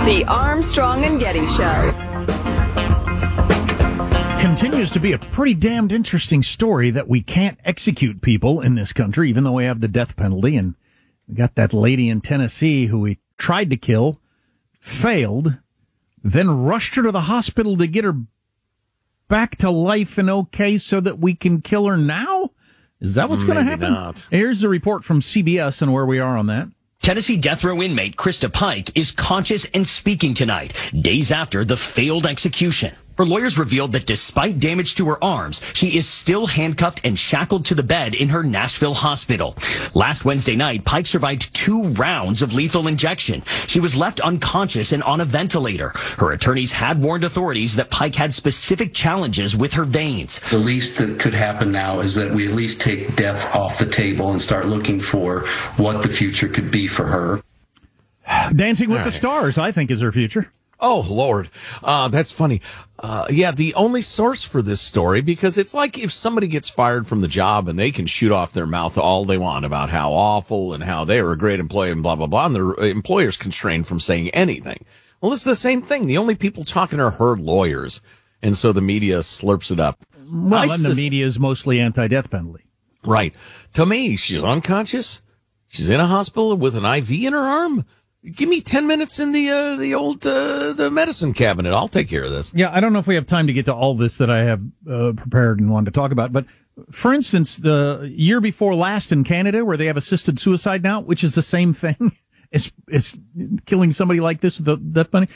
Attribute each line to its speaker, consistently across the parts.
Speaker 1: The Armstrong and Getty Show.
Speaker 2: Continues to be a pretty damned interesting story that we can't execute people in this country, even though we have the death penalty. And we got that lady in Tennessee who we tried to kill, failed, then rushed her to the hospital to get her back to life and okay so that we can kill her now? Is that what's going to happen?
Speaker 3: Not.
Speaker 2: Here's the report from CBS and where we are on that.
Speaker 4: Tennessee death row inmate Krista Pike is conscious and speaking tonight, days after the failed execution. Her lawyers revealed that despite damage to her arms, she is still handcuffed and shackled to the bed in her Nashville hospital. Last Wednesday night, Pike survived 2 rounds of lethal injection. She was left unconscious and on a ventilator. Her attorneys had warned authorities that Pike had specific challenges with her veins.
Speaker 5: The least that could happen now is that we at least take death off the table and start looking for what the future could be for her.
Speaker 2: Dancing with the Stars, I think, is her future.
Speaker 3: Oh, Lord. That's funny. Yeah, the only source for this story, because it's like if somebody gets fired from the job and they can shoot off their mouth all they want about how awful and how they were a great employee and blah, blah, blah, and their employer's constrained from saying anything. Well, it's the same thing. The only people talking are her lawyers, and so the media slurps it up.
Speaker 2: Well, and the media is mostly anti-death penalty.
Speaker 3: Right. To me, she's unconscious. She's in a hospital with an IV in her arm. Give me 10 minutes in the old the medicine cabinet. I'll take care of this.
Speaker 2: Yeah, I don't know if we have time to get to all this that I have prepared and wanted to talk about. But, for instance, the year before last in Canada, where they have assisted suicide now, which is the same thing, it's killing somebody like this with the death penalty.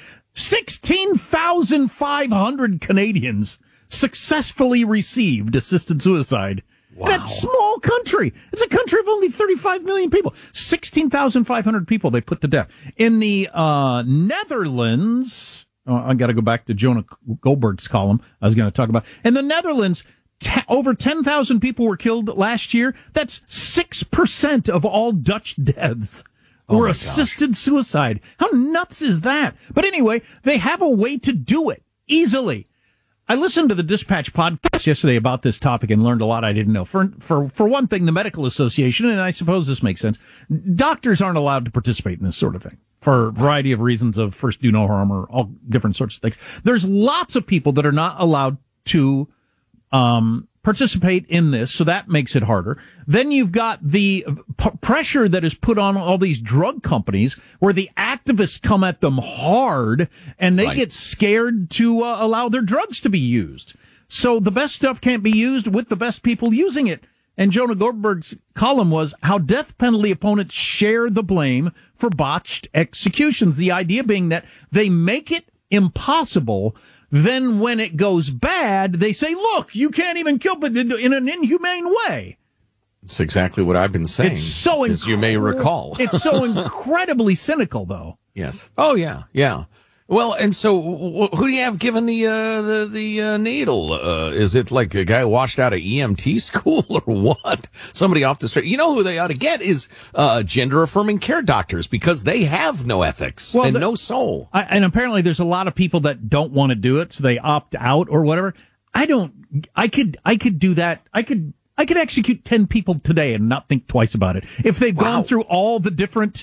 Speaker 2: 16,500 Canadians successfully received assisted suicide.
Speaker 3: Wow.
Speaker 2: That small country. It's a country of only 35 million people. 16,500 people they put to death. In the Netherlands, I got to go back to Jonah Goldberg's column I was going to talk about. In the Netherlands, over 10,000 people were killed last year. That's 6% of all Dutch deaths were assisted suicide. How nuts is that? But anyway, they have a way to do it easily. I listened to the Dispatch podcast yesterday about this topic and learned a lot I didn't know. For one thing, the Medical Association, and I suppose this makes sense, doctors aren't allowed to participate in this sort of thing for a variety of reasons of first do no harm or all different sorts of things. There's lots of people that are not allowed to participate in this, so that makes it harder. Then you've got the pressure that is put on all these drug companies where the activists come at them hard and they get scared to allow their drugs to be used. So the best stuff can't be used with the best people using it. And Jonah Goldberg's column was how death penalty opponents share the blame for botched executions. The idea being that they make it impossible. Then when it goes bad, they say, look, you can't even kill but in an inhumane way.
Speaker 3: It's exactly what I've been saying,
Speaker 2: it's so
Speaker 3: as you may recall.
Speaker 2: It's so incredibly cynical, though.
Speaker 3: Yes. Oh, yeah, yeah. Well, and so who do you have given the needle? Is it like a guy washed out of EMT school or what? Somebody off the street. You know who they ought to get is gender-affirming care doctors, because they have no ethics and no soul.
Speaker 2: And apparently there's a lot of people that don't want to do it, so they opt out or whatever. I could do that. I could execute 10 people today and not think twice about it. If they've gone through all the different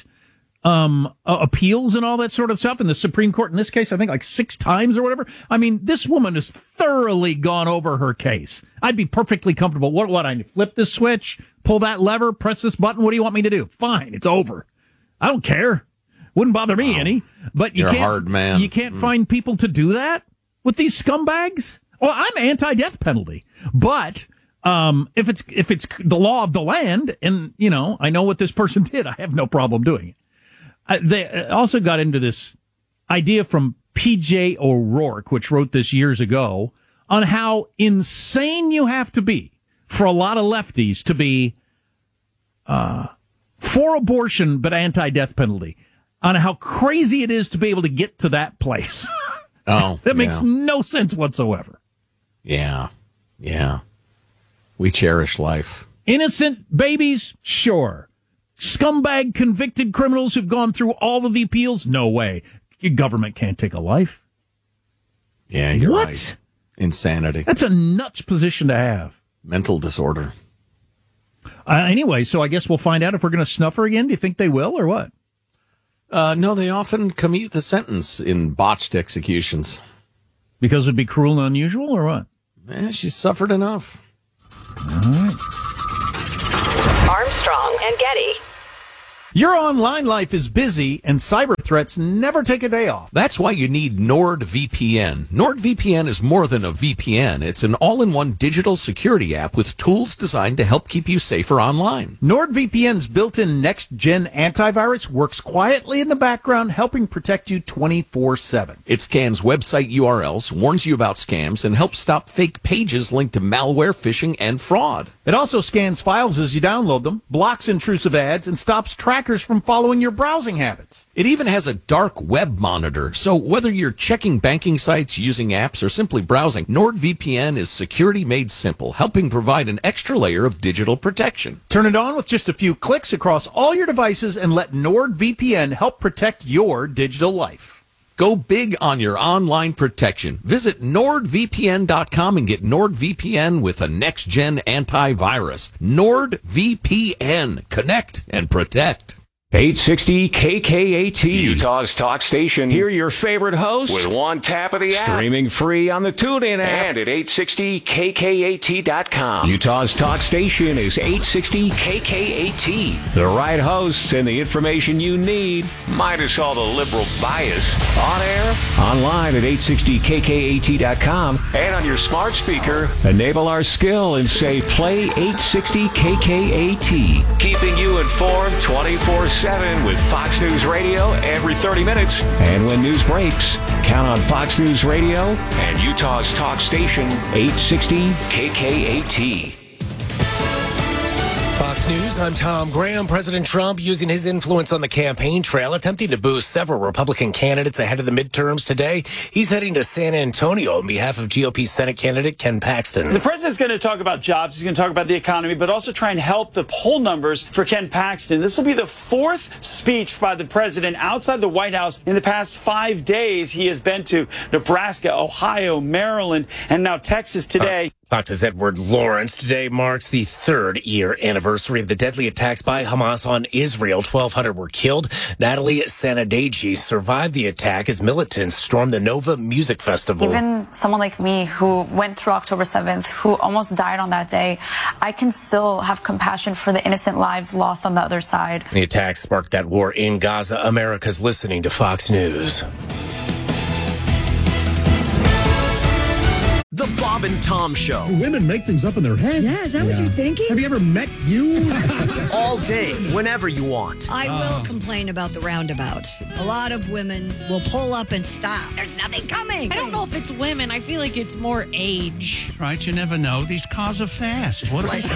Speaker 2: appeals and all that sort of stuff in the Supreme Court, in this case, I think like 6 times or whatever. I mean, this woman has thoroughly gone over her case. I'd be perfectly comfortable. What, I flip this switch, pull that lever, press this button? What do you want me to do? Fine, it's over. I don't care. Wouldn't bother me any. But
Speaker 3: You're a hard man.
Speaker 2: You can't find people to do that with these scumbags? Well, I'm anti-death penalty, but if it's the law of the land and, you know, I know what this person did, I have no problem doing it. They also got into this idea from P.J. O'Rourke, which wrote this years ago, on how insane you have to be for a lot of lefties to be for abortion but anti-death penalty, on how crazy it is to be able to get to that place. That makes no sense whatsoever.
Speaker 3: Yeah. Yeah. We cherish life.
Speaker 2: Innocent babies? Sure. Scumbag convicted criminals who've gone through all of the appeals? No way. Your government can't take a life.
Speaker 3: Yeah, you're right. Insanity.
Speaker 2: That's a nuts position to have.
Speaker 3: Mental disorder.
Speaker 2: Anyway, so I guess we'll find out if we're going to snuff her again. Do you think they will or what?
Speaker 3: No, they often commute the sentence in botched executions.
Speaker 2: Because it'd be cruel and unusual, or what?
Speaker 3: She's suffered enough.
Speaker 2: All right.
Speaker 1: Armstrong and Getty.
Speaker 2: Your online life is busy, and cyber threats never take a day off.
Speaker 3: That's why you need NordVPN. NordVPN is more than a VPN. It's an all-in-one digital security app with tools designed to help keep you safer online.
Speaker 2: NordVPN's built-in next-gen antivirus works quietly in the background, helping protect you 24/7.
Speaker 3: It scans website URLs, warns you about scams, and helps stop fake pages linked to malware, phishing, and fraud.
Speaker 2: It also scans files as you download them, blocks intrusive ads, and stops trackers from following your browsing habits.
Speaker 3: It even has a dark web monitor, so whether you're checking banking sites, using apps, or simply browsing, NordVPN is security made simple, helping provide an extra layer of digital protection.
Speaker 2: Turn it on with just a few clicks across all your devices and let NordVPN help protect your digital life.
Speaker 3: Go big on your online protection. Visit NordVPN.com and get NordVPN with a next-gen antivirus. NordVPN. Connect and protect.
Speaker 6: 860 KKAT, Utah's talk station. Hear your favorite host with one tap of the app. Streaming free on the TuneIn app and at 860KKAT.com. Utah's talk station is 860 KKAT. The right hosts and the information you need, minus all the liberal bias. On air, online at 860KKAT.com, and on your smart speaker, enable our skill and say play 860 KKAT. Keeping you informed 24/7 with Fox News Radio every 30 minutes. And when news breaks, count on Fox News Radio and Utah's talk station, 860 KKAT.
Speaker 7: Fox News, I'm Tom Graham. President Trump using his influence on the campaign trail, attempting to boost several Republican candidates ahead of the midterms today. He's heading to San Antonio on behalf of GOP Senate candidate Ken Paxton.
Speaker 8: The president's going to talk about jobs. He's going to talk about the economy, but also try and help the poll numbers for Ken Paxton. This will be the fourth speech by the president outside the White House in the past 5 days. He has been to Nebraska, Ohio, Maryland, and now Texas today.
Speaker 7: Fox's Edward Lawrence. Today marks the third-year anniversary of the deadly attacks by Hamas on Israel. 1,200 were killed. Natalie Sanadegi survived the attack as militants stormed the Nova Music Festival.
Speaker 9: Even someone like me who went through October 7th, who almost died on that day, I can still have compassion for the innocent lives lost on the other side.
Speaker 7: The attack sparked that war in Gaza. America's listening to Fox News.
Speaker 10: The Bob and Tom Show.
Speaker 11: Women make things up in their head.
Speaker 12: Yeah, is that what you're thinking?
Speaker 11: Have you ever met you?
Speaker 10: All day, whenever you want.
Speaker 12: I will complain about the roundabouts. A lot of women will pull up and stop. There's nothing coming.
Speaker 13: I don't know if it's women. I feel like it's more age.
Speaker 14: Right, you never know. These cars are fast. What
Speaker 11: They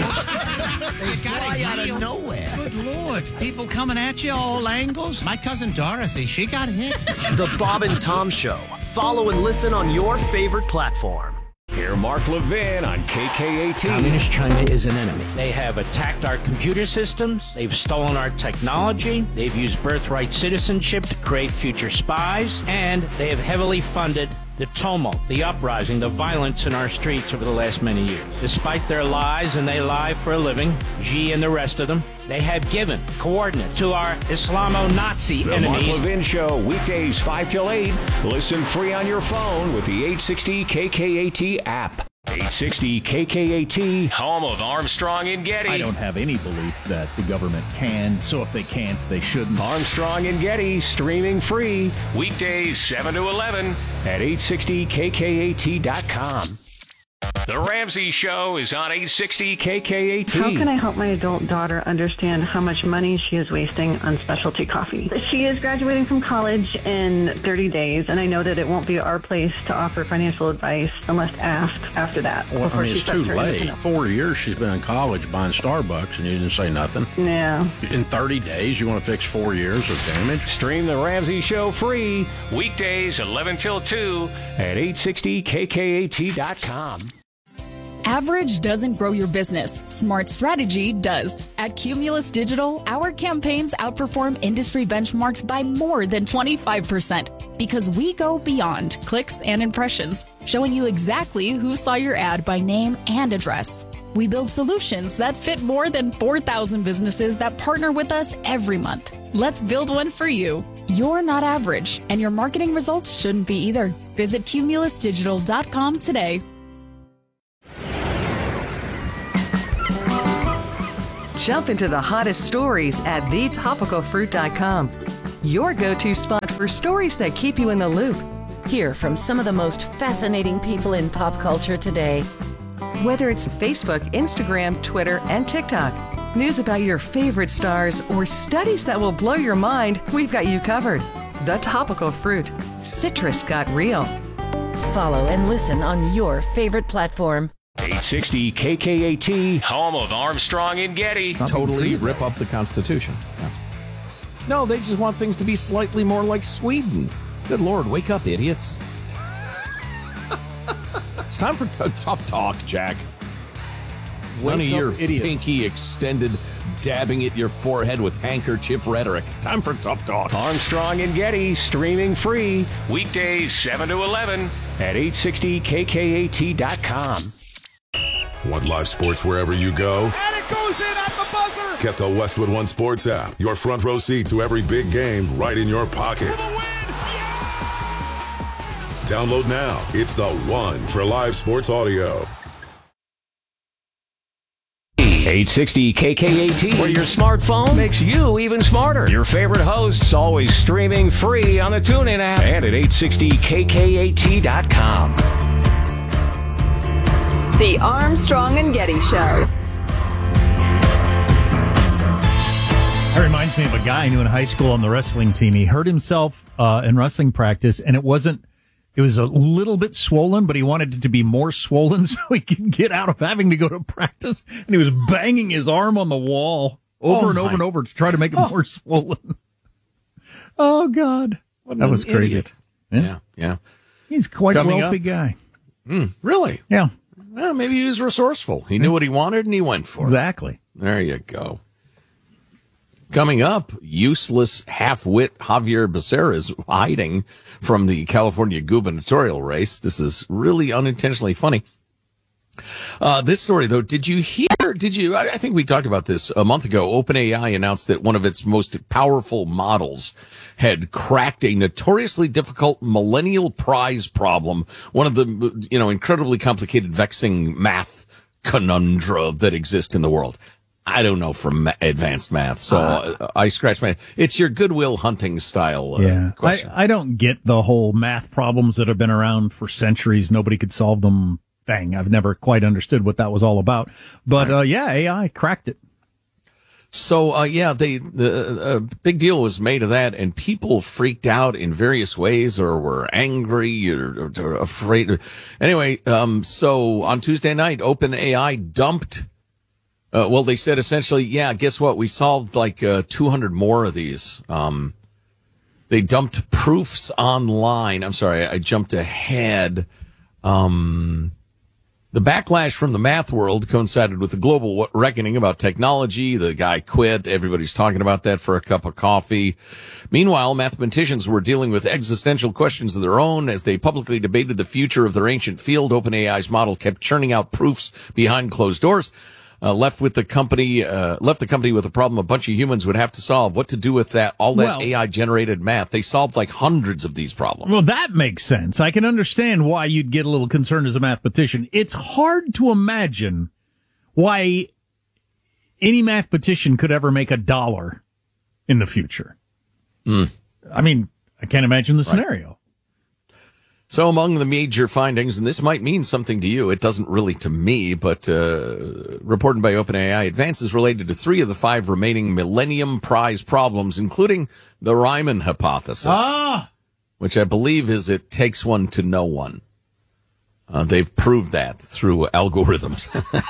Speaker 11: fly out of nowhere.
Speaker 14: Good Lord. People coming at you all angles. My cousin Dorothy, she got hit.
Speaker 10: The Bob and Tom Show. Follow and listen on your favorite platform.
Speaker 6: Hear Mark Levin on KKAT.
Speaker 15: Communist China is an enemy. They have attacked our computer systems. They've stolen our technology. They've used birthright citizenship to create future spies. And they have heavily funded the tumult, the uprising, the violence in our streets over the last many years. Despite their lies, and they lie for a living, Xi and the rest of them, they have given coordinates to our Islamo-Nazi enemies.
Speaker 6: The Mark Levin Show, weekdays 5 till 8. Listen free on your phone with the 860 KKAT app. 860 KKAT, home of Armstrong and Getty.
Speaker 2: I don't have any belief that the government can, so if they can't, they shouldn't.
Speaker 6: Armstrong and Getty, streaming free, weekdays 7 to 11 at 860KKAT.com. The Ramsey Show is on 860 KKAT.
Speaker 16: How can I help my adult daughter understand how much money she is wasting on specialty coffee? She is graduating from college in 30 days, and I know that it won't be our place to offer financial advice unless asked after that.
Speaker 17: Well, I mean, it's too late. 4 years she's been in college buying Starbucks, and you didn't say nothing.
Speaker 16: Yeah.
Speaker 17: In 30 days, you want to fix 4 years of damage?
Speaker 6: Stream The Ramsey Show free, weekdays 11 till 2 at 860KKAT.com.
Speaker 18: Average doesn't grow your business. Smart strategy does. At Cumulus Digital, our campaigns outperform industry benchmarks by more than 25% because we go beyond clicks and impressions, showing you exactly who saw your ad by name and address. We build solutions that fit more than 4,000 businesses that partner with us every month. Let's build one for you. You're not average, and your marketing results shouldn't be either. Visit cumulusdigital.com today.
Speaker 19: Jump into the hottest stories at thetopicalfruit.com. Your go-to spot for stories that keep you in the loop. Hear from some of the most fascinating people in pop culture today. Whether it's Facebook, Instagram, Twitter, and TikTok, news about your favorite stars, or studies that will blow your mind, we've got you covered. The Topical Fruit. Citrus got real. Follow and listen on your favorite platform.
Speaker 6: 860 KKAT, home of Armstrong and Getty.
Speaker 3: Totally rip up the Constitution. Yeah. No, they just want things to be slightly more like Sweden. Good Lord, wake up, idiots. It's time for tough talk, Jack. None of your pinky extended, dabbing at your forehead with handkerchief rhetoric. Time for tough talk.
Speaker 6: Armstrong and Getty, streaming free, weekdays 7 to 11 at 860KKAT.com.
Speaker 20: Want live sports wherever you go?
Speaker 21: And it goes in at the buzzer!
Speaker 20: Get the Westwood One Sports app. Your front row seat to every big game right in your pocket. Download now. It's the one for live sports audio.
Speaker 6: 860 KKAT, where your smartphone makes you even smarter. Your favorite hosts always streaming free on the TuneIn app and at 860KKAT.com.
Speaker 1: The Armstrong and Getty Show.
Speaker 2: That reminds me of a guy I knew in high school on the wrestling team. He hurt himself in wrestling practice, and it was a little bit swollen, but he wanted it to be more swollen so he could get out of having to go to practice. And he was banging his arm on the wall over and over to try to make it more swollen. Oh, God. That was crazy.
Speaker 3: Idiot. Yeah.
Speaker 2: He's quite a wealthy guy.
Speaker 3: Really?
Speaker 2: Yeah.
Speaker 3: Well, maybe he was resourceful. He knew what he wanted and he went for it.
Speaker 2: Exactly.
Speaker 3: There you go. Coming up, useless half-wit Javier Becerra is hiding from the California gubernatorial race. This is really unintentionally funny. This story, though, I think we talked about this a month ago. OpenAI announced that one of its most powerful models had cracked a notoriously difficult Millennial Prize problem, one of the, incredibly complicated, vexing math conundra that exist in the world. I don't know from advanced math, so I scratch my head. It's your Goodwill Hunting style question.
Speaker 2: I don't get the whole math problems that have been around for centuries. Nobody could solve them thing. I've never quite understood what that was all about. But, AI cracked it.
Speaker 3: So, a big deal was made of that, and people freaked out in various ways or were angry or afraid. Anyway, so on Tuesday night, OpenAI dumped. They said essentially, guess what? We solved like 200 more of these. They dumped proofs online. I'm sorry, I jumped ahead. The backlash from the math world coincided with the global reckoning about technology. The guy quit. Everybody's talking about that for a cup of coffee. Meanwhile, mathematicians were dealing with existential questions of their own as they publicly debated the future of their ancient field. OpenAI's model kept churning out proofs behind closed doors. Left the company with a problem a bunch of humans would have to solve. What to do with all that AI generated math? They solved like hundreds of these problems.
Speaker 2: Well, that makes sense. I can understand why you'd get a little concerned as a mathematician. It's hard to imagine why any mathematician could ever make $1 in the future. I mean, I can't imagine the scenario.
Speaker 3: So among the major findings, and this might mean something to you, it doesn't really to me, but reported by OpenAI, advances related to 3 of the 5 remaining Millennium Prize problems, including the Riemann hypothesis, which I believe is it takes one to know one. They've proved that through algorithms.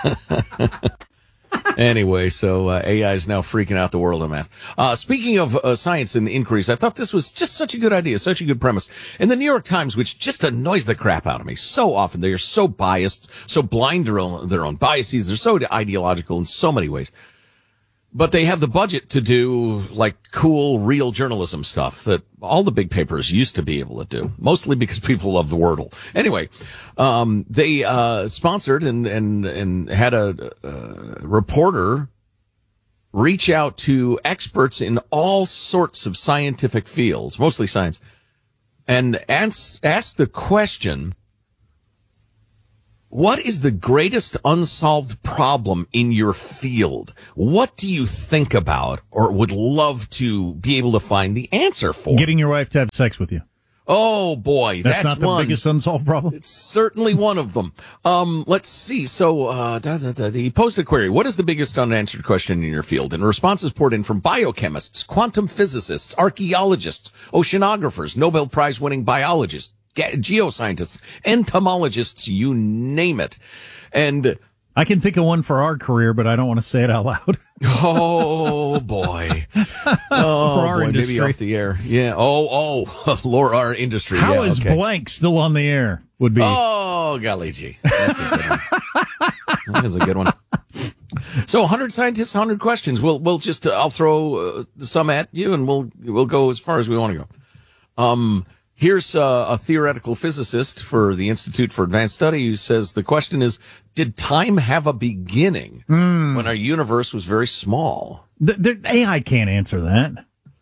Speaker 3: Anyway, so AI is now freaking out the world of math. Speaking of science and increase, I thought this was just such a good idea, such a good premise. And the New York Times, which just annoys the crap out of me so often, they are so biased, so blind to their own biases, they're so ideological in so many ways. But they have the budget to do like cool, real journalism stuff that all the big papers used to be able to do, mostly because people love the Wordle. Anyway, they sponsored and had a reporter reach out to experts in all sorts of scientific fields, mostly science, and ask the question, what is the greatest unsolved problem in your field? What do you think about or would love to be able to find the answer for?
Speaker 2: Getting your wife to have sex with you.
Speaker 3: Oh, boy,
Speaker 2: That's not the
Speaker 3: one.
Speaker 2: biggest unsolved problem?
Speaker 3: It's certainly one of them. Let's see. So he posed a query. What is the biggest unanswered question in your field? And responses poured in from biochemists, quantum physicists, archaeologists, oceanographers, Nobel Prize-winning biologists, geoscientists, entomologists, you name it. And
Speaker 2: I can think of one for our career, but I don't want to say it out loud.
Speaker 3: Oh, boy. Oh,
Speaker 2: our
Speaker 3: boy,
Speaker 2: industry.
Speaker 3: maybe off the air. Yeah. Oh, Lord, our industry.
Speaker 2: How
Speaker 3: yeah,
Speaker 2: is
Speaker 3: okay.
Speaker 2: blank still on the air would be.
Speaker 3: Oh, golly gee. That's a good one. That is a good one. So 100 scientists, 100 questions. We'll just, I'll throw some at you and we'll go as far as we want to go. Here's a theoretical physicist for the Institute for Advanced Study who says the question is, did time have a beginning when our universe was very small?
Speaker 2: The AI can't answer that.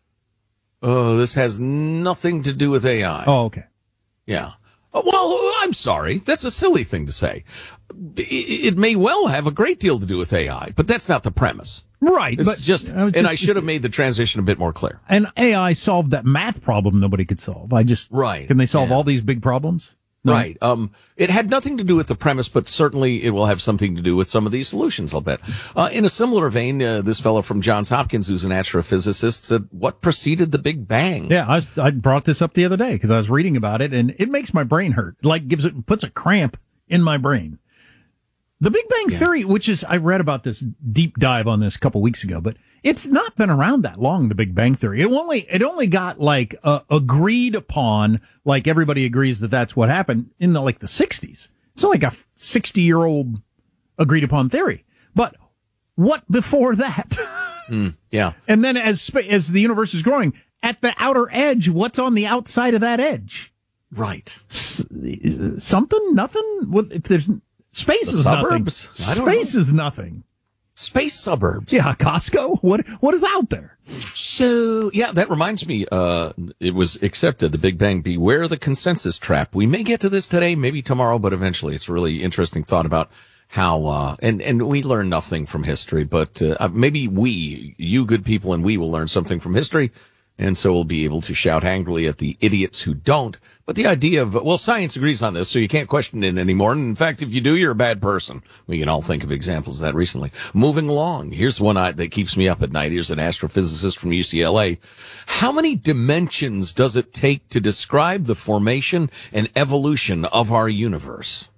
Speaker 3: This has nothing to do with AI.
Speaker 2: Oh, okay.
Speaker 3: Yeah. Well, I'm sorry. That's a silly thing to say. It may well have a great deal to do with AI, but that's not the premise.
Speaker 2: Right.
Speaker 3: It's just, I should have made the transition a bit more clear.
Speaker 2: And AI solved that math problem nobody could solve.
Speaker 3: Right.
Speaker 2: Can they solve all these big problems? No.
Speaker 3: Right. It had nothing to do with the premise, but certainly it will have something to do with some of these solutions, I'll bet. In a similar vein, this fellow from Johns Hopkins, who's an astrophysicist, said, what preceded the Big Bang?
Speaker 2: Yeah, I brought this up the other day because I was reading about it, and it makes my brain hurt. Like, puts a cramp in my brain. The Big Bang Theory, which is, I read about this deep dive on this a couple weeks ago, but it's not been around that long, the Big Bang Theory. It only got like agreed upon, like everybody agrees that that's what happened in the 60s. It's like a 60-year-old agreed upon theory. But what before that?
Speaker 3: Yeah.
Speaker 2: And then as the universe is growing, at the outer edge, what's on the outside of that edge?
Speaker 3: Right.
Speaker 2: Something? Nothing? If there's space is
Speaker 3: suburbs?
Speaker 2: Nothing. Space is nothing.
Speaker 3: Space suburbs.
Speaker 2: Yeah, Costco. What is out there?
Speaker 3: So, yeah, that reminds me, it was accepted, the Big Bang. Beware the consensus trap. We may get to this today, maybe tomorrow, but eventually it's a really interesting thought about how, and we learn nothing from history, but, maybe you good people and we will learn something from history. And so we'll be able to shout angrily at the idiots who don't. But the idea of, well, science agrees on this, so you can't question it anymore. And in fact, if you do, you're a bad person. We can all think of examples of that recently. Moving along. Here's one that keeps me up at night. Here's an astrophysicist from UCLA. How many dimensions does it take to describe the formation and evolution of our universe?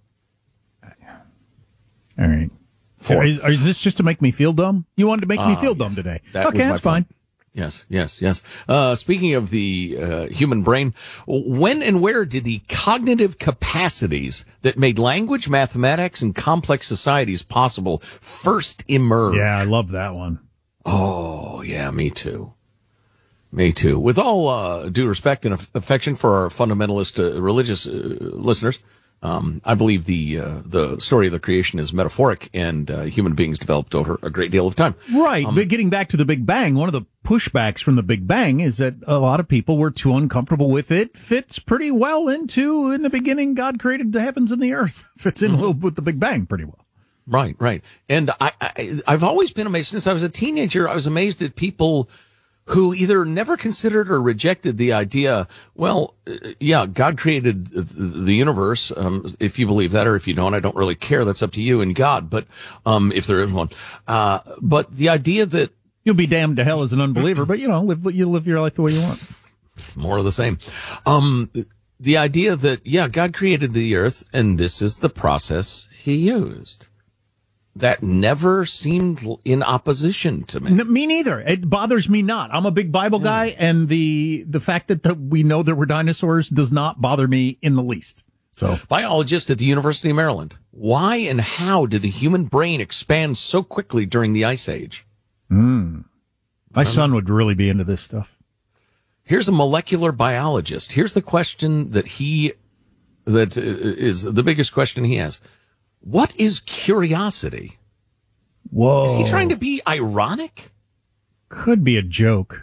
Speaker 2: All right.
Speaker 3: 4.
Speaker 2: Is this just to make me feel dumb? You wanted to make me feel dumb today. Okay, that's fine.
Speaker 3: Yes. Speaking of the human brain, when and where did the cognitive capacities that made language, mathematics, and complex societies possible first emerge?
Speaker 2: Yeah, I love that one.
Speaker 3: Oh, yeah, me too. With all due respect and affection for our fundamentalist religious listeners, I believe the story of the creation is metaphoric, and human beings developed over a great deal of time.
Speaker 2: Right, but getting back to the Big Bang, one of the pushbacks from the Big Bang is that a lot of people were too uncomfortable with it. Fits pretty well into, in the beginning, God created the heavens and the earth. Fits in a little with the Big Bang pretty well.
Speaker 3: Right. And I've always been amazed, since I was a teenager, I was amazed at people who either never considered or rejected the idea, well, yeah, God created the universe. If you believe that or if you don't, I don't really care. That's up to you and God. But, if there is one, but the idea that
Speaker 2: you'll be damned to hell as an unbeliever, but you live your life the way you want.
Speaker 3: More of the same. The idea that, yeah, God created the earth and this is the process he used. That never seemed in opposition to me.
Speaker 2: Me neither. It bothers me not. I'm a big Bible guy, and the fact that we know there were dinosaurs does not bother me in the least. So,
Speaker 3: biologist at the University of Maryland. Why and how did the human brain expand so quickly during the Ice Age?
Speaker 2: My son would really be into this stuff.
Speaker 3: Here's a molecular biologist. Here's the question that is the biggest question he has. What is curiosity?
Speaker 2: Whoa.
Speaker 3: Is he trying to be ironic?
Speaker 2: could be a joke.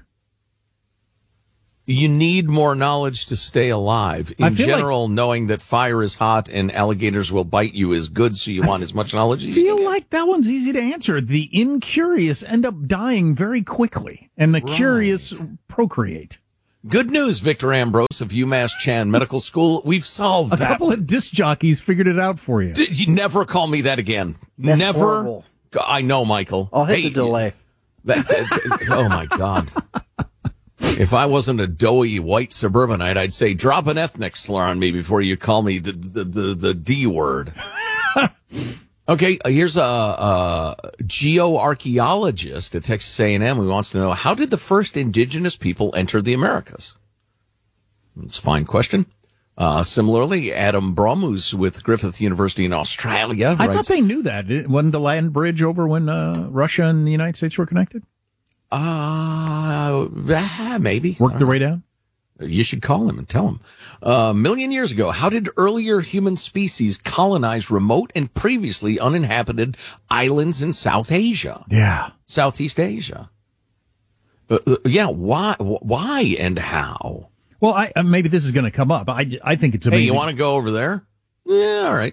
Speaker 3: You need more knowledge to stay alive.
Speaker 2: I
Speaker 3: In
Speaker 2: feel
Speaker 3: general, knowing that fire is hot and alligators will bite you is good, so you want as much knowledge as you
Speaker 2: I feel
Speaker 3: can.
Speaker 2: like that one's easy to answer. The incurious end up dying very quickly, and the curious procreate.
Speaker 3: Good news, Victor Ambrose of UMass Chan Medical School. We've solved
Speaker 2: A
Speaker 3: that.
Speaker 2: couple of disc jockeys figured it out for you.
Speaker 3: You never call me that again.
Speaker 4: That's
Speaker 3: never.
Speaker 4: horrible.
Speaker 3: I know, Michael.
Speaker 4: I'll hit the delay.
Speaker 3: Oh, my God. If I wasn't a doughy white suburbanite, I'd say drop an ethnic slur on me before you call me the D word. Okay, here's a geoarchaeologist at Texas A&M who wants to know, how did the first indigenous people enter the Americas? It's a fine question. Similarly, Adam Brum, who's with Griffith University in Australia,
Speaker 2: I thought they knew that. It wasn't the land bridge over when Russia and the United States were connected?
Speaker 3: Maybe.
Speaker 2: Worked their way down?
Speaker 3: You should call him and tell him. A million years ago, how did earlier human species colonize remote and previously uninhabited islands in South Asia?
Speaker 2: Yeah.
Speaker 3: Southeast Asia. Why and how?
Speaker 2: Well, maybe this is going to come up. I think it's amazing.
Speaker 3: Hey, you want to go over there? Yeah, all right.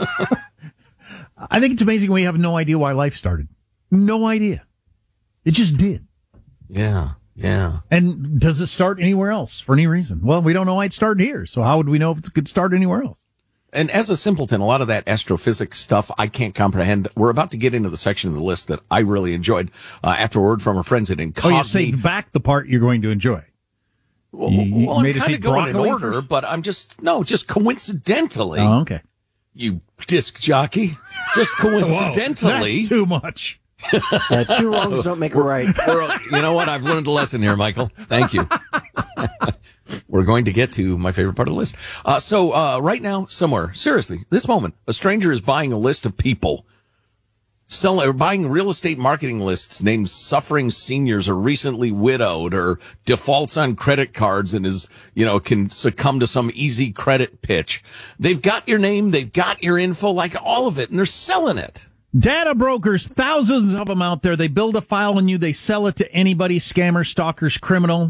Speaker 2: I think it's amazing we have no idea why life started. No idea. It just did.
Speaker 3: Yeah.
Speaker 2: And does it start anywhere else for any reason? Well, we don't know why it started here, so how would we know if it could start anywhere else?
Speaker 3: And as a simpleton, a lot of that astrophysics stuff I can't comprehend. We're about to get into the section of the list that I really enjoyed after a word from our friends at Incogni.
Speaker 2: Oh, you saved back the part you're going to enjoy.
Speaker 3: Well, I'm kind of going in order, but I'm just coincidentally.
Speaker 2: Oh, okay.
Speaker 3: You disc jockey. Just coincidentally.
Speaker 2: Whoa, that's too much.
Speaker 4: Two wrongs don't make a right.
Speaker 3: You know what? I've learned a lesson here, Michael. Thank you. We're going to get to my favorite part of the list. So right now, somewhere, seriously, this moment, a stranger is buying a list of people. Buying real estate marketing lists named suffering seniors or recently widowed or defaults on credit cards and can succumb to some easy credit pitch. They've got your name. They've got your info, like all of it, and they're selling it.
Speaker 2: Data brokers, thousands of them out there. They build a file on you. They sell it to anybody, scammers, stalkers, criminals.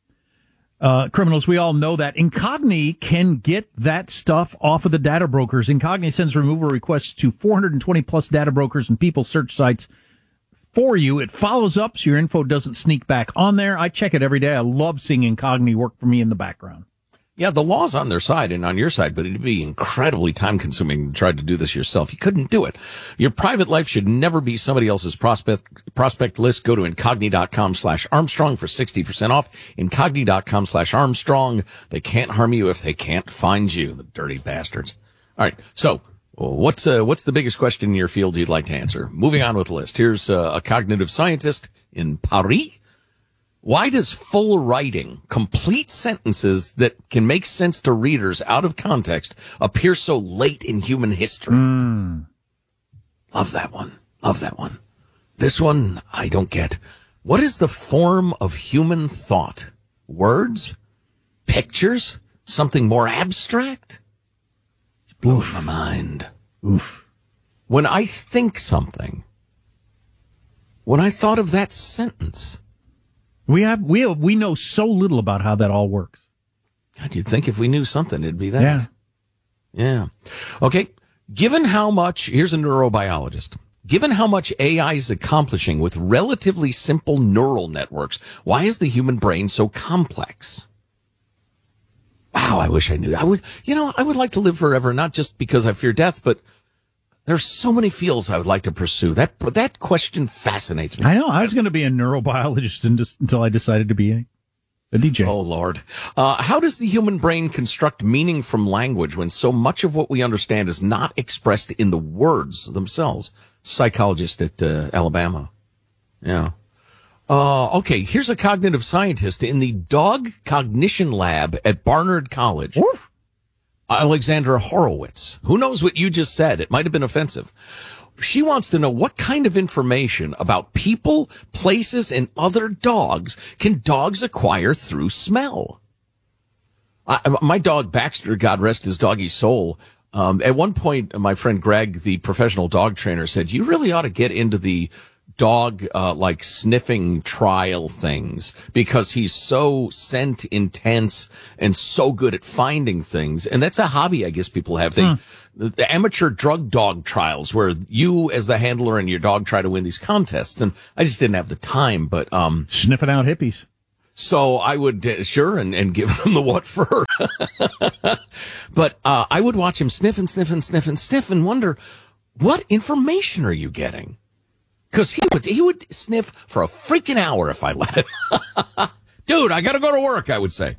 Speaker 2: We all know that. Incogni can get that stuff off of the data brokers. Incogni sends removal requests to 420 plus data brokers and people search sites for you. It follows up so your info doesn't sneak back on there. I check it every day. I love seeing Incogni work for me in the background.
Speaker 3: Yeah, the law's on their side and on your side, but it'd be incredibly time-consuming to try to do this yourself. You couldn't do it. Your private life should never be somebody else's prospect list. Go to Incogni.com/Armstrong for 60% off. Incogni.com/Armstrong. They can't harm you if they can't find you, the dirty bastards. All right, so what's the biggest question in your field you'd like to answer? Moving on with the list. Here's a cognitive scientist in Paris. Why does full writing, complete sentences that can make sense to readers out of context, appear so late in human history? Love that one. This one I don't get. What is the form of human thought? Words? Pictures? Something more abstract? Blowing my mind. When I think something, when I thought of that sentence,
Speaker 2: We know so little about how that all works.
Speaker 3: God, you'd think if we knew something, it'd be that. Yeah. Okay. Given how much, here's a neurobiologist. Given how much AI is accomplishing with relatively simple neural networks, why is the human brain so complex? Wow, I wish I knew. I would like to live forever, not just because I fear death, but there's so many fields I would like to pursue. That question fascinates me.
Speaker 2: I know. I was going to be a neurobiologist until I decided to be a DJ.
Speaker 3: Oh, Lord. How does the human brain construct meaning from language when so much of what we understand is not expressed in the words themselves? Psychologist at Alabama. Yeah. Okay, here's a cognitive scientist in the dog cognition lab at Barnard College.
Speaker 2: Oof.
Speaker 3: Alexandra Horowitz. Who knows what you just said? It might have been offensive. She wants to know what kind of information about people, places, and other dogs can dogs acquire through smell? My dog Baxter, God rest his doggy soul, at one point, my friend Greg, the professional dog trainer, said, you really ought to get into the dog like sniffing trial things because he's so scent intense and so good at finding things. And that's a hobby I guess people have. The amateur drug dog trials where you as the handler and your dog try to win these contests. And I just didn't have the time, but
Speaker 2: sniffing out hippies.
Speaker 3: So I would sure and give him the what for. But I would watch him sniff and wonder, what information are you getting? Because he would sniff for a freaking hour if I let him. Dude, I got to go to work, I would say.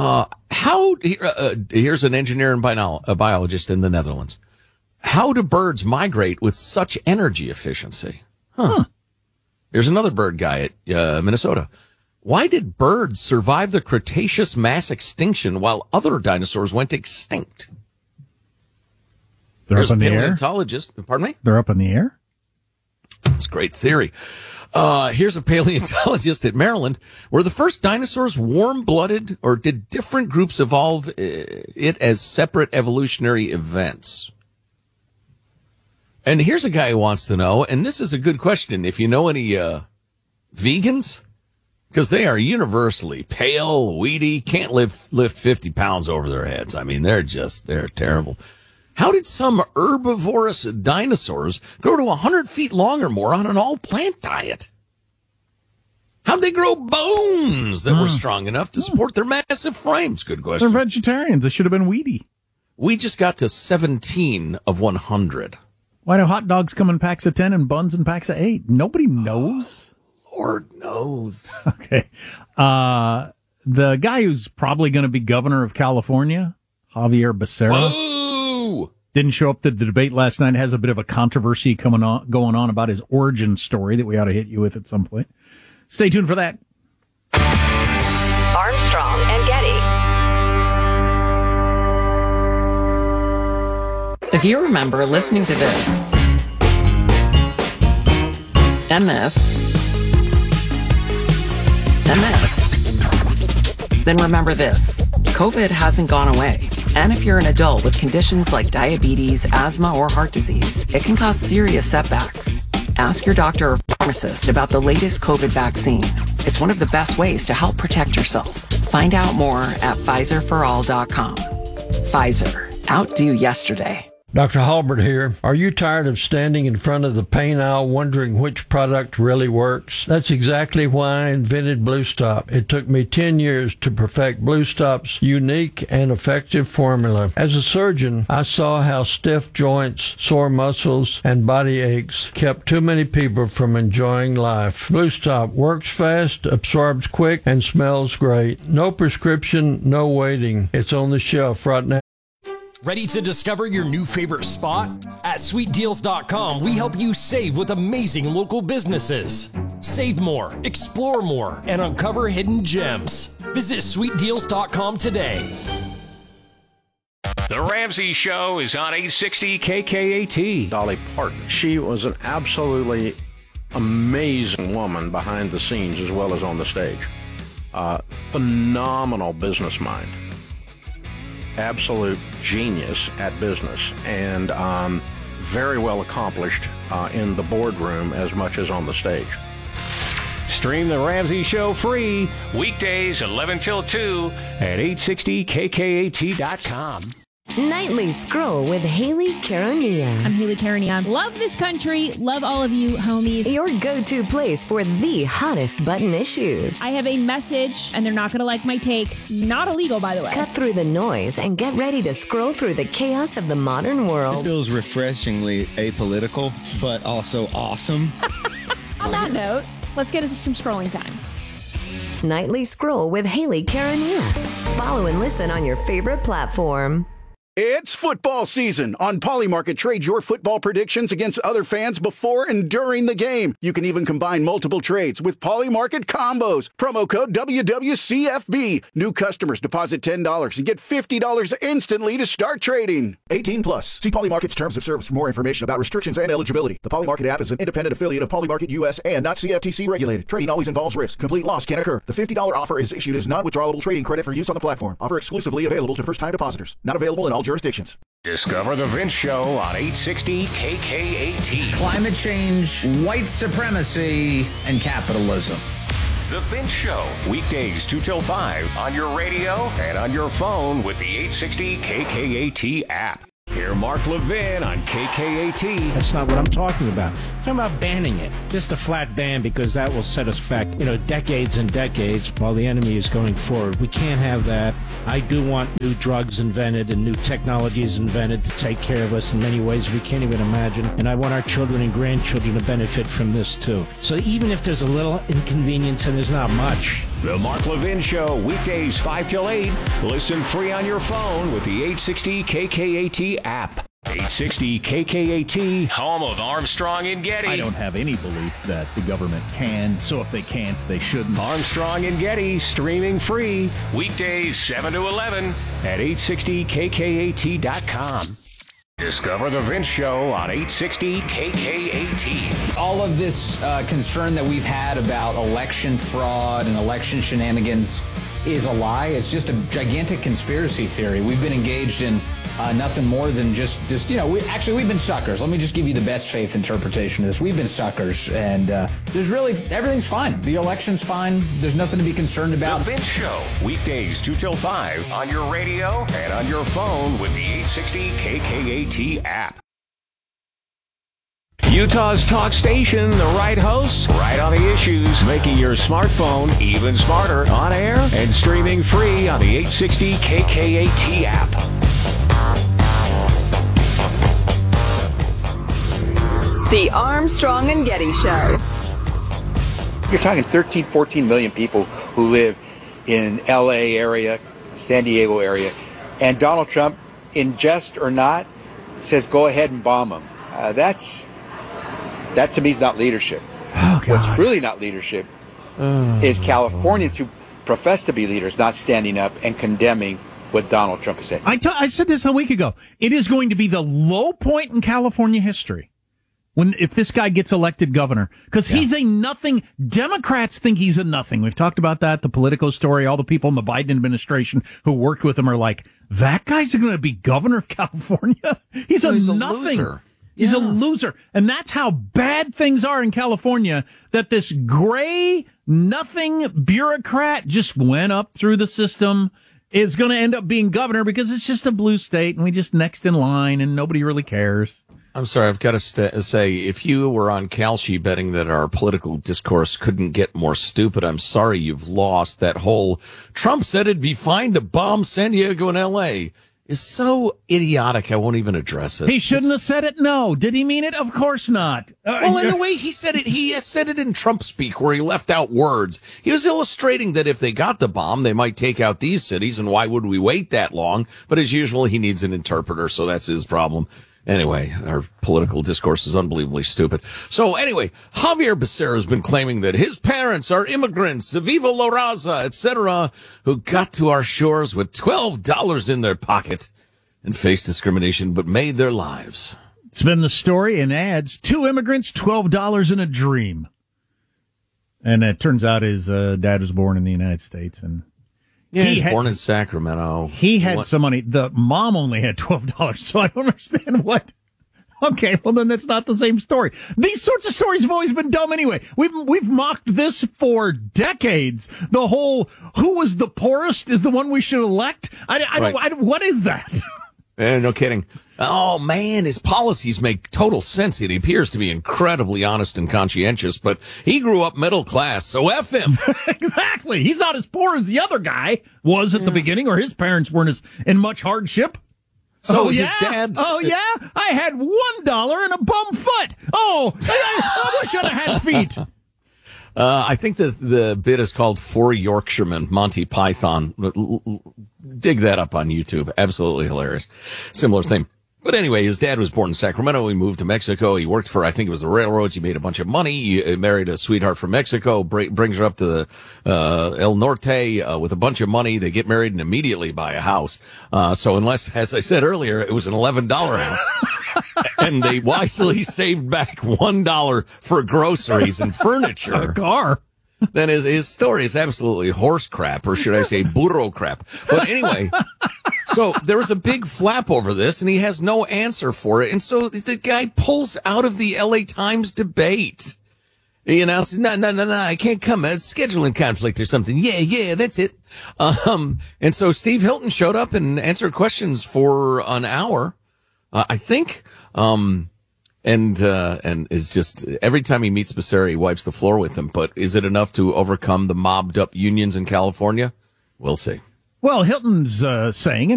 Speaker 3: Here's an engineer and a biologist in the Netherlands. How do birds migrate with such energy efficiency? Here's another bird guy at Minnesota. Why did birds survive the Cretaceous mass extinction while other dinosaurs went extinct?
Speaker 2: They're up in the air?
Speaker 3: Paleontologist. Pardon me?
Speaker 2: They're up in the air?
Speaker 3: That's a great theory. Here's a paleontologist at Maryland. Were the first dinosaurs warm-blooded, or did different groups evolve it as separate evolutionary events? And here's a guy who wants to know, and this is a good question, if you know any vegans, because they are universally pale, weedy, can't lift 50 pounds over their heads. I mean, they're terrible. How did some herbivorous dinosaurs grow to 100 feet long or more on an all-plant diet? How'd they grow bones that were strong enough to support their massive frames? Good question.
Speaker 2: They're vegetarians. They should have been weedy.
Speaker 3: We just got to 17 of 100.
Speaker 2: Why do hot dogs come in packs of 10 and buns in packs of 8? Nobody knows.
Speaker 3: Lord knows.
Speaker 2: Okay. The guy who's probably going to be governor of California, Javier Becerra.
Speaker 3: Whoa!
Speaker 2: Didn't show up to the debate last night. Has a bit of a controversy going on about his origin story that we ought to hit you with at some point. Stay tuned for that.
Speaker 1: Armstrong and Getty.
Speaker 5: If you remember listening to this, and this, then remember this. COVID hasn't gone away. And if you're an adult with conditions like diabetes, asthma, or heart disease, it can cause serious setbacks. Ask your doctor or pharmacist about the latest COVID vaccine. It's one of the best ways to help protect yourself. Find out more at PfizerForAll.com. Pfizer. Outdo yesterday.
Speaker 22: Dr. Halbert here. Are you tired of standing in front of the paint aisle wondering which product really works? That's exactly why I invented Blue Stop. It took me 10 years to perfect Blue Stop's unique and effective formula. As a surgeon, I saw how stiff joints, sore muscles, and body aches kept too many people from enjoying life. Blue Stop works fast, absorbs quick, and smells great. No prescription, no waiting. It's on the shelf right now.
Speaker 23: Ready to discover your new favorite spot? At SweetDeals.com, we help you save with amazing local businesses. Save more, explore more, and uncover hidden gems. Visit SweetDeals.com today.
Speaker 6: The Ramsey Show is on 860 KKAT.
Speaker 17: Dolly Parton. She was an absolutely amazing woman behind the scenes as well as on the stage. Phenomenal business mind. Absolute genius at business, and very well accomplished in the boardroom as much as on the stage.
Speaker 6: Stream the Ramsey Show free weekdays 11 till 2 at 860kkat.com.
Speaker 24: Nightly Scroll with Haley Caronia.
Speaker 25: I'm Haley Caronia. Love this country. Love all of you, homies.
Speaker 24: Your go-to place for the hottest button issues.
Speaker 25: I have a message, and they're not going to like my take. Not illegal, by the way.
Speaker 24: Cut through the noise and get ready to scroll through the chaos of the modern world.
Speaker 26: This feels refreshingly apolitical, but also awesome.
Speaker 25: On that note, let's get into some scrolling time.
Speaker 24: Nightly Scroll with Haley Caronia. Follow and listen on your favorite platform.
Speaker 27: It's football season. On Polymarket, trade your football predictions against other fans before and during the game. You can even combine multiple trades with Polymarket combos. Promo code WWCFB. New customers deposit $10 and get $50 instantly to start trading. 18 plus. See Polymarket's terms of service for more information about restrictions and eligibility. The Polymarket app is an independent affiliate of Polymarket US and not CFTC regulated. Trading always involves risk. Complete loss can occur. The $50 offer is issued as non-withdrawable trading credit for use on the platform. Offer exclusively available to first-time depositors. Not available in all jurisdictions.
Speaker 6: Discover the Vince Show on 860 KKAT.
Speaker 7: Climate change, white supremacy, and capitalism.
Speaker 6: The Vince Show, weekdays 2 till 5 on your radio and on your phone with the 860 KKAT app. Hear Mark Levin on KKAT.
Speaker 15: That's not what I'm talking about. I'm talking about banning it. Just a flat ban, because that will set us back, decades and decades while the enemy is going forward. We can't have that. I do want new drugs invented and new technologies invented to take care of us in many ways we can't even imagine. And I want our children and grandchildren to benefit from this too. So even if there's a little inconvenience, and there's not much.
Speaker 6: The Mark Levin Show, weekdays 5 till 8. Listen free on your phone with the 860 KKAT app. 860 KKAT, home of Armstrong and Getty.
Speaker 2: I don't have any belief that the government can, so if they can't, they shouldn't.
Speaker 6: Armstrong and Getty, streaming free, weekdays 7 to 11 at 860KKAT.com. Discover the Vince Show on 860 KKAT.
Speaker 7: All of this concern that we've had about election fraud and election shenanigans is a lie. It's just a gigantic conspiracy theory. We've been engaged in nothing more than just we've been suckers. Let me just give you the best faith interpretation of this. We've been suckers, and everything's fine. The election's fine. There's nothing to be concerned about.
Speaker 6: The Vince Show, weekdays 2 till 5 on your radio and on your phone with the 860 KKAT app. Utah's talk station, the right hosts, right on the issues, making your smartphone even smarter, on air and streaming free on the 860 KKAT app.
Speaker 1: The Armstrong and Getty Show.
Speaker 8: You're talking 13, 14 million people who live in L.A. area, San Diego area, and Donald Trump, in jest or not, says go ahead and bomb them. That to me is not leadership.
Speaker 2: Oh, God.
Speaker 8: What's really not leadership is Californians who profess to be leaders not standing up and condemning what Donald Trump has said.
Speaker 2: I said this a week ago. It is going to be the low point in California history if this guy gets elected governor, because he's a nothing. Democrats think he's a nothing. We've talked about that, the Politico story. All the people in the Biden administration who worked with him are like, that guy's going to be governor of California? He's a nothing.
Speaker 3: Loser.
Speaker 2: He's a loser. And that's how bad things are in California, that this gray, nothing bureaucrat just went up through the system, is going to end up being governor because it's just a blue state and we just next in line and nobody really cares.
Speaker 3: I'm sorry, I've got to say, if you were on Kalshi betting that our political discourse couldn't get more stupid, I'm sorry you've lost. That whole Trump said it'd be fine to bomb San Diego and L.A. is so idiotic, I won't even address it.
Speaker 2: He shouldn't have said it, no. Did he mean it? Of course not.
Speaker 3: Well, in the way he said it in Trump speak, where he left out words. He was illustrating that if they got the bomb, they might take out these cities, and why would we wait that long? But as usual, he needs an interpreter, so that's his problem. Anyway, our political discourse is unbelievably stupid. So anyway, Javier Becerra has been claiming that his parents are immigrants, Viva La Raza, etc., who got to our shores with $12 in their pocket and faced discrimination but made their lives.
Speaker 2: It's been the story in ads. 2 immigrants, $12 in a dream. And it turns out his dad was born in the United States, and
Speaker 3: he was born in Sacramento.
Speaker 2: He had some money. The mom only had $12, so I don't understand what. Okay, well then that's not the same story. These sorts of stories have always been dumb anyway. We've mocked this for decades. The whole who was the poorest is the one we should elect. What is that?
Speaker 3: No kidding. Oh, man, his policies make total sense. He appears to be incredibly honest and conscientious, but he grew up middle class, so F him.
Speaker 2: Exactly. He's not as poor as the other guy was at the beginning, or his parents weren't in much hardship.
Speaker 3: So his dad...
Speaker 2: Oh, yeah? I had $1 and a bum foot. Oh, I wish I'd have had feet.
Speaker 3: I think that the bit is called 4 Yorkshiremen, Monty Python. Dig that up on YouTube. Absolutely hilarious. Similar thing. But anyway, his dad was born in Sacramento. He moved to Mexico. He worked for, I think it was the railroads. He made a bunch of money. He married a sweetheart from Mexico, brings her up to the El Norte with a bunch of money. They get married and immediately buy a house. So unless, as I said earlier, it was an $11 house. And they wisely saved back $1 for groceries and furniture.
Speaker 2: A car.
Speaker 3: Then his story is absolutely horse crap, or should I say burro crap. But anyway, So there was a big flap over this, and he has no answer for it. And so the guy pulls out of the LA Times debate. You know, says, no, I can't come. It's scheduling conflict or something. Yeah, that's it. And so Steve Hilton showed up and answered questions for an hour, I think. And is just, every time he meets Becerra, he wipes the floor with him. But is it enough to overcome the mobbed up unions in California? We'll see.
Speaker 2: Well, Hilton's saying,